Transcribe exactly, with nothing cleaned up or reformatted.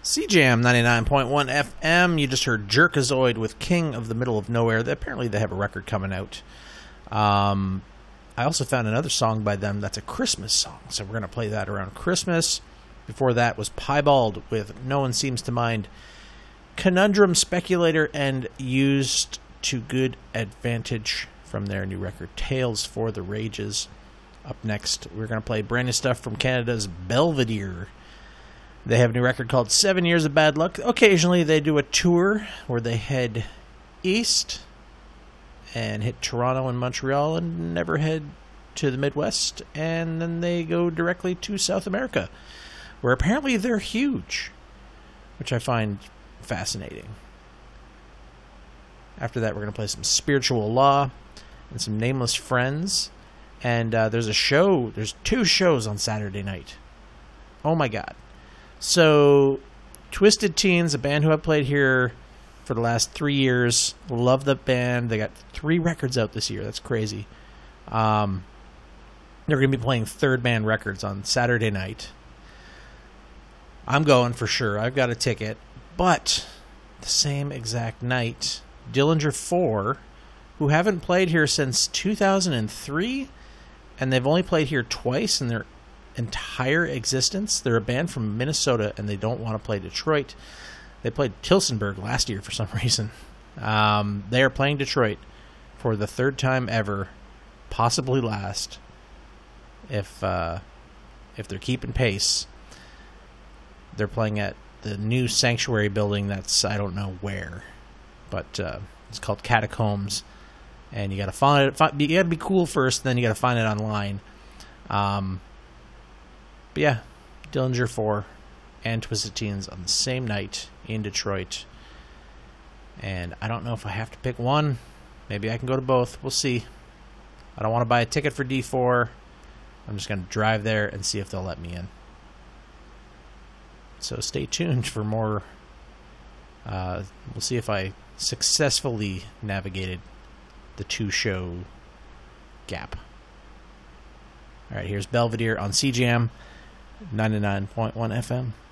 C Jam ninety-nine point one F M. You just heard Jerkazoid with King of the Middle of Nowhere. Apparently they have a record coming out. Um, I also found another song by them that's a Christmas song, so we're going to play that around Christmas. Before that was Piebald with No One Seems to Mind. Conundrum Speculator and Used to Good Advantage from their new record, Tales for the Rages. Up next, we're going to play brand new stuff from Canada's Belvedere. They have a new record called Seven Years of Bad Luck. Occasionally they do a tour where they head east and hit Toronto and Montreal and never head to the Midwest, and then they go directly to South America, where apparently they're huge, which I find fascinating. After that, we're going to play some Spiritual Law and some Nameless Friends, and uh, there's a show, there's two shows on Saturday night. Oh my god. So, Twisted Teens, a band who I've played here for the last three years. Love the band. They got three records out this year. That's crazy. Um, they're going to be playing Third Man Records on Saturday night. I'm going for sure. I've got a ticket. But, the same exact night, Dillinger four, who haven't played here since two thousand three, and they've only played here twice in their entire existence. They're a band from Minnesota, and they don't want to play Detroit. They played Tilsonburg last year for some reason. Um, they are playing Detroit for the third time ever, possibly last, if uh, if they're keeping pace. They're playing at the new Sanctuary building that's, I don't know where, but uh, it's called Catacombs, and you got to find it. Find, you got to be cool first, then you got to find it online. Um, but yeah, Dillinger four and Twisted Teens on the same night in Detroit, and I don't know if I have to pick one. Maybe I can go to both. We'll see. I don't want to buy a ticket for D four. I'm just going to drive there and see if they'll let me in. So stay tuned for more. Uh, we'll see if I successfully navigated the two-show gap. All right, here's Belvedere on C Jam ninety-nine point one F M.